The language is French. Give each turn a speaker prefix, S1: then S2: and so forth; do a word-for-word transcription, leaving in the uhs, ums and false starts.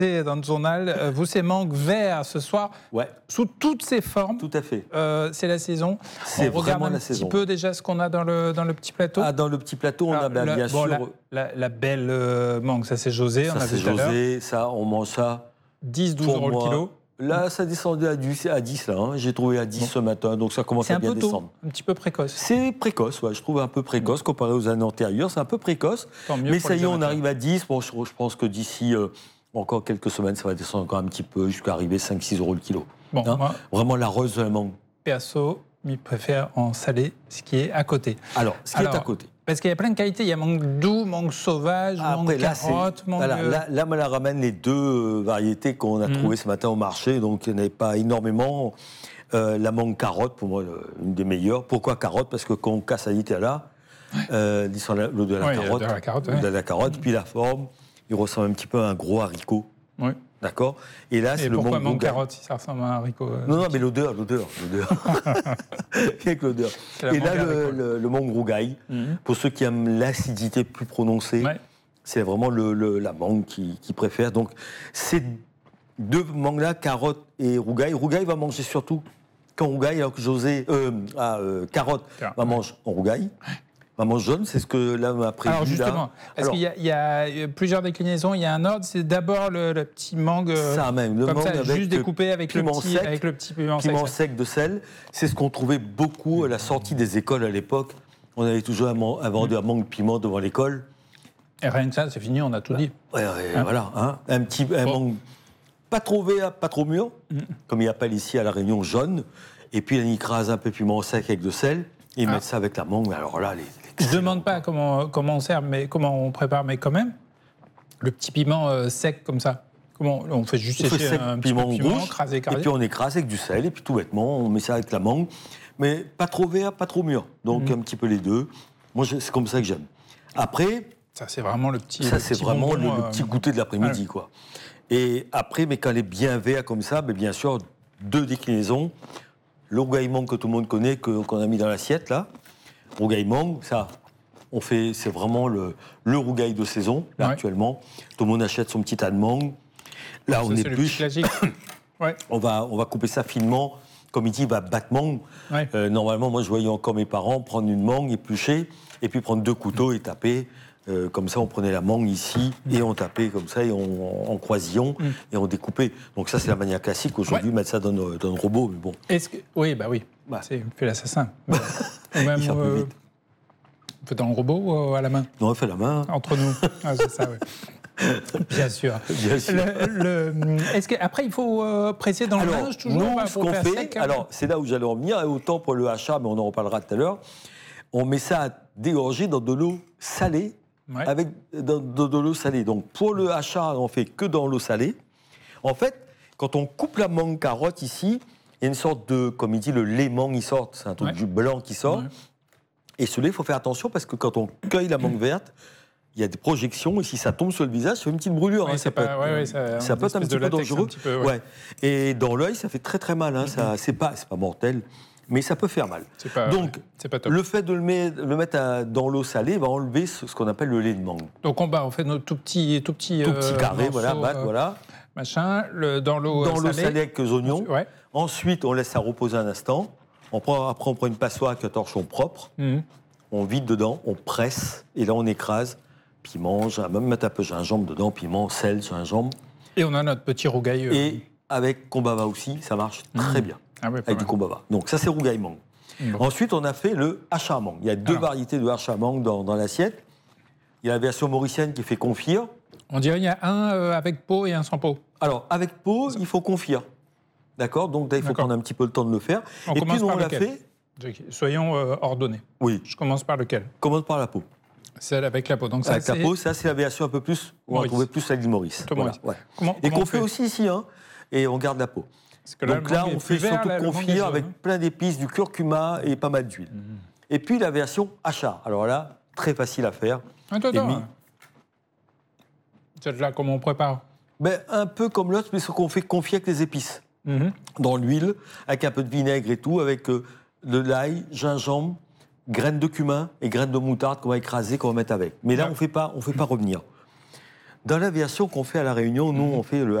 S1: dans le journal, vous, c'est mangue vert ce soir,
S2: ouais.
S1: sous toutes ses formes.
S2: Tout à fait.
S1: Euh, c'est la saison.
S2: C'est
S1: on regarde
S2: vraiment
S1: un
S2: la
S1: petit
S2: saison.
S1: peu déjà ce qu'on a dans le, dans le petit plateau.
S2: Ah, dans le petit plateau, on
S1: Alors,
S2: a ben,
S1: la,
S2: bien
S1: bon,
S2: sûr...
S1: La, la, la belle euh, mangue, ça c'est José,
S2: ça,
S1: on a
S2: c'est
S1: vu tout à l'heure.
S2: José, ça, on mange ça.
S1: dix douze euros le kilo.
S2: Là, ça descendait à dix, à dix là. Hein. J'ai trouvé à dix bon. ce matin, donc ça commence
S1: c'est
S2: à bien
S1: un peu tôt,
S2: descendre.
S1: Un petit peu précoce.
S2: C'est précoce, ouais, je trouve un peu précoce comparé aux années antérieures. C'est un peu précoce. Mais ça y est, on arrive à dix. Bon, je, je pense que d'ici euh, encore quelques semaines, ça va descendre encore un petit peu jusqu'à arriver cinq six euros le kilo.
S1: Bon,
S2: hein
S1: moi,
S2: vraiment la rose de la mangue.
S1: Perso, je préfère en salé, ce qui est à côté.
S2: Alors, ce qui Alors, est à côté.
S1: Parce qu'il y a plein de qualités. Il y a mangue doux, mangue sauvage,
S2: Après,
S1: mangue
S2: là,
S1: carotte, mangue...
S2: Voilà, là, là, on la ramène les deux variétés qu'on a mmh. trouvées ce matin au marché. Donc, il n'y en avait pas énormément. Euh, la mangue carotte, pour moi, une des meilleures. Pourquoi carotte ? Parce que quand on casse à l'ité là, euh, disons l'eau de la
S1: ouais,
S2: carotte,
S1: de la carotte,
S2: ouais. de la carotte mmh. puis la forme, il ressemble un petit peu à un gros haricot.
S1: Oui.
S2: D'accord. Et là,
S1: et
S2: c'est le
S1: pourquoi
S2: mangue
S1: mangue carotte si ça ressemble à un haricot euh,
S2: Non, non, mais l'odeur, l'odeur, l'odeur. Avec l'odeur. Et là, le, le, le mangue rougail, mm-hmm. pour ceux qui aiment l'acidité plus prononcée, ouais. c'est vraiment le, le, la mangue qui, qui préfère. Donc, ces deux mangues-là, carotte et rougail. Rougail va manger surtout quand rougail, alors que José, euh, ah, euh, carotte Car, va ouais. manger en rougail. Maman jaune, c'est ce que là m'a prévu.
S1: Alors justement,
S2: là.
S1: parce qu'il y, y a plusieurs déclinaisons, il y a un ordre, c'est d'abord le, le petit mangue,
S2: ça même, le
S1: comme
S2: mangue
S1: ça,
S2: avec
S1: juste découpé avec le, petit,
S2: sec,
S1: avec le petit piment,
S2: piment
S1: sec,
S2: sec de sel. C'est ce qu'on trouvait beaucoup à la sortie des écoles à l'époque. On avait toujours un, un vendu un mangue piment devant l'école.
S1: Et rien que ça, c'est fini, on a tout dit.
S2: Ouais, ouais, hein voilà, hein. un petit un bon. mangue pas trop vert, pas trop mûr, mm. comme il appelle ici à La Réunion, jaune. Et puis on écrase un peu piment sec avec de sel. Et ah. mettre ça avec la mangue. Alors là, les
S1: je ne demande pas comment, comment on sert, mais comment on prépare, mais quand même, le petit piment euh, sec comme ça, comment on fait juste
S2: on
S1: sécher
S2: fait
S1: un
S2: piment
S1: petit peu piment,
S2: rouge,
S1: écrasé, écrasé.
S2: Et puis on écrase avec du sel, et puis tout bêtement, on met ça avec la mangue, mais pas trop vert, pas trop mûr. Donc mmh. un petit peu les deux. Moi, je, c'est comme ça que j'aime. Après...
S1: Ça, c'est vraiment le petit
S2: Ça,
S1: le
S2: c'est
S1: petit
S2: vraiment
S1: bonbon,
S2: le,
S1: euh...
S2: le petit goûter de l'après-midi, ouais. quoi. Et après, mais quand elle est bien vert comme ça, mais bien sûr, deux déclinaisons. Le rougail mangue que tout le monde connaît, que, qu'on a mis dans l'assiette, là. Rougail mangue, ça, on fait, c'est vraiment le, le rougail de saison, là, ouais. actuellement. Tout le monde achète son petit tas de mangue. Là, ça, on épluche.
S1: ouais.
S2: on, va, on va couper ça finement. Comme il dit, il va battre mangue. Ouais. Euh, normalement, moi, je voyais encore mes parents prendre une mangue, éplucher, et puis prendre deux couteaux et taper. Euh, comme ça, on prenait la mangue ici, mmh. et on tapait comme ça, et on, en croisillon, mmh. et on découpait. Donc ça, c'est la manière classique. Aujourd'hui, ouais. mettre ça dans, dans un robot, mais bon.
S1: Est-ce que... Oui, bah oui, bah. c'est fait l'assassin. Ou même, il euh, on fait dans le robot ou à la main ?
S2: Non, on fait la main.
S1: Entre nous. Ah, c'est ça, oui. Bien sûr.
S2: Bien sûr.
S1: Le, le, est-ce qu'après, il faut euh, presser dans
S2: alors,
S1: le linge toujours
S2: nous,
S1: bah,
S2: ce qu'on fait, sec, hein. alors c'est là où j'allais en venir, et autant pour le hachat, mais on en reparlera tout à l'heure, on met ça à dégorger dans de l'eau salée, ouais. avec de, de, de l'eau salée. Donc pour le hachat, on fait que dans l'eau salée. En fait, quand on coupe la mangue carotte ici, il y a une sorte de, comme il dit, le lait mangue, il sort, c'est un truc ouais. du blanc qui sort. Ouais. Et ce lait, il faut faire attention parce que quand on cueille la mangue verte, il y a des projections, et si ça tombe sur le visage, c'est une petite brûlure.
S1: Oui,
S2: hein, ça,
S1: pas,
S2: peut être,
S1: ouais, ouais, ça,
S2: ça peut être un petit peu dangereux.
S1: Petit peu, ouais.
S2: Ouais. Et dans l'œil, ça fait très très mal. Hein, mm-hmm. ça, c'est pas, c'est pas mortel, mais ça peut faire mal.
S1: C'est pas,
S2: Donc,
S1: ouais, c'est pas top.
S2: Le fait de le mettre, le mettre à, dans l'eau salée va enlever ce, ce qu'on appelle le lait de mangue.
S1: Donc on, bah, on fait notre tout petit, tout petit,
S2: tout petit carré,
S1: euh,
S2: voilà,
S1: morceau,
S2: bac,
S1: euh,
S2: voilà.
S1: Machin, le, dans l'eau
S2: dans
S1: salée.
S2: l'eau salée avec les oignons.
S1: Ouais.
S2: Ensuite, on laisse ça reposer un instant. On prend, après, on prend une passoire avec un torchon propre. Mm-hmm. On vide dedans, on presse, et là on écrase. Piment, même mettre un peu de gingembre dedans, piment, sel, gingembre.
S1: Et on a notre petit rougail. Euh...
S2: Et avec kombava aussi, ça marche mmh. très bien.
S1: Ah oui,
S2: avec
S1: mal.
S2: Du kombava. Donc ça, c'est rougail mangue. Bon. Ensuite, on a fait le hacha mangue. Il y a deux Alors. variétés de hacha mangue dans, dans l'assiette. Il y a la version mauricienne qui fait confire.
S1: On dirait qu'il y a un euh, avec peau et un sans peau.
S2: Alors, avec peau, ça. il faut confire. D'accord ? Donc là, il faut D'accord. prendre un petit peu le temps de le faire.
S1: On
S2: et
S1: commence
S2: puis, nous,
S1: par
S2: on l'a
S1: lequel ?
S2: fait.
S1: Soyons euh, ordonnés.
S2: Oui.
S1: Je commence par lequel ?
S2: Commence par la peau.
S1: Celle avec la peau. Donc ça,
S2: avec
S1: c'est...
S2: la peau, ça c'est la version un peu plus, on va trouver plus à l'île Maurice.
S1: Voilà,
S2: ouais.
S1: comment,
S2: et
S1: comment
S2: qu'on fait, fait aussi ici, hein, et on garde la peau.
S1: Que là,
S2: donc là, on fait vert, surtout là, confire avec hein. plein d'épices, du curcuma et pas mal d'huile. Mmh. Et puis la version hacha. Alors là, très facile à faire.
S1: Attends, attends. Mi... Celle-là, comment on prépare ?
S2: Ben, un peu comme l'autre, mais ce qu'on fait confire avec les épices. Mmh. Dans l'huile, avec un peu de vinaigre et tout, avec euh, de l'ail, gingembre, graines de cumin et graines de moutarde qu'on va écraser, qu'on va mettre avec. Mais là, ouais. on fait pas, on fait pas revenir. Dans la version qu'on fait à La Réunion, nous, on fait le